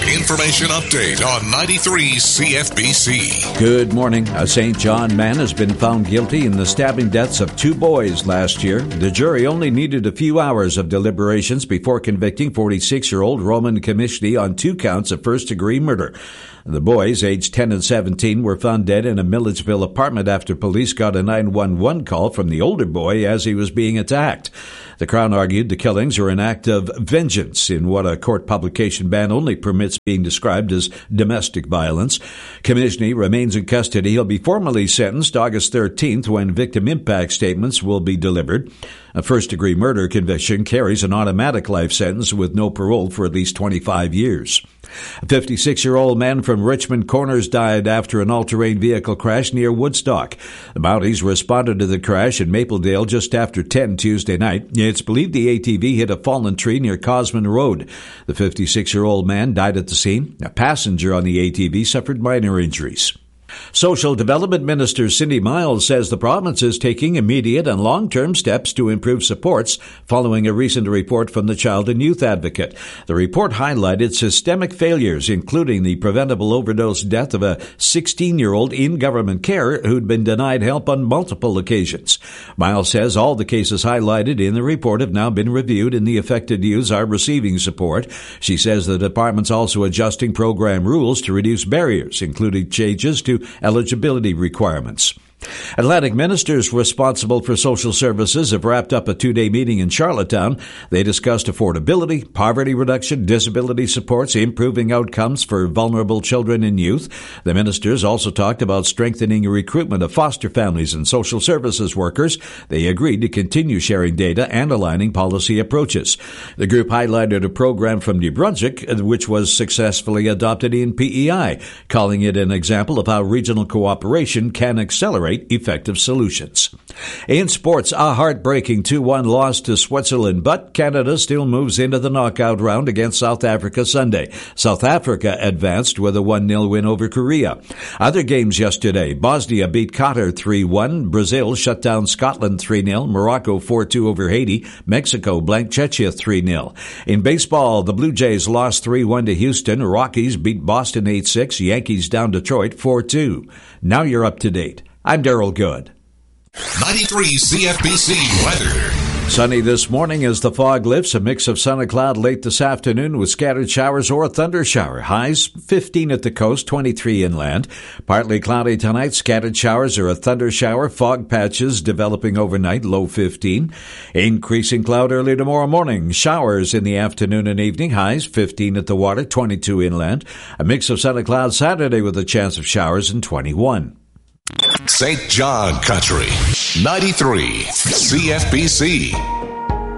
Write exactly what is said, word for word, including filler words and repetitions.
Information update on ninety-three C F B C. Good morning. A Saint John man has been found guilty in the stabbing deaths of two boys last year. The jury only needed a few hours of deliberations before convicting forty-six-year-old Roman Komishny on two counts of first-degree murder. The boys, aged ten and seventeen, were found dead in a Milledgeville apartment after police got a nine one one call from the older boy as he was being attacked. The Crown argued the killings were an act of vengeance in what a court publication ban only permits being described as domestic violence. Komishny remains in custody. He'll be formally sentenced August thirteenth when victim impact statements will be delivered. A first-degree murder conviction carries an automatic life sentence with no parole for at least twenty-five years. A fifty-six-year-old man from Richmond Corners died after an all-terrain vehicle crash near Woodstock. The Mounties responded to the crash in Mapledale just after ten Tuesday night. It's believed the A T V hit a fallen tree near Cosman Road. The fifty-six-year-old man died at the scene. A passenger on the A T V suffered minor injuries. Social Development Minister Cindy Miles says the province is taking immediate and long-term steps to improve supports following a recent report from the Child and Youth Advocate. The report highlighted systemic failures, including the preventable overdose death of a sixteen-year-old in government care who'd been denied help on multiple occasions. Miles says all the cases highlighted in the report have now been reviewed and the affected youths are receiving support. She says the department's also adjusting program rules to reduce barriers, including changes to eligibility requirements. Atlantic ministers responsible for social services have wrapped up a two-day meeting in Charlottetown. They discussed affordability, poverty reduction, disability supports, improving outcomes for vulnerable children and youth. The ministers also talked about strengthening recruitment of foster families and social services workers. They agreed to continue sharing data and aligning policy approaches. The group highlighted a program from New Brunswick, which was successfully adopted in P E I, calling it an example of how regional cooperation can accelerate effective solutions. In sports, a heartbreaking two one loss to Switzerland, but Canada still moves into the knockout round against South Africa Sunday. South Africa advanced with a one nil win over Korea. Other games yesterday, Bosnia beat Qatar three one, Brazil shut down Scotland three nil, Morocco four two over Haiti, Mexico blanked Czechia three nil. In baseball, the Blue Jays lost three one to Houston, Rockies beat Boston eight six, Yankees down Detroit four two. Now you're up to date. I'm Daryl Good. ninety-three C F B C weather. Sunny this morning as the fog lifts. A mix of sun and cloud late this afternoon with scattered showers or a thunder shower. Highs fifteen at the coast, twenty-three inland. Partly cloudy tonight. Scattered showers or a thunder shower. Fog patches developing overnight, low fifteen. Increasing cloud early tomorrow morning. Showers in the afternoon and evening. Highs fifteen at the water, twenty-two inland. A mix of sun and cloud Saturday with a chance of showers and twenty-one. Saint John Country, ninety-three C F B C.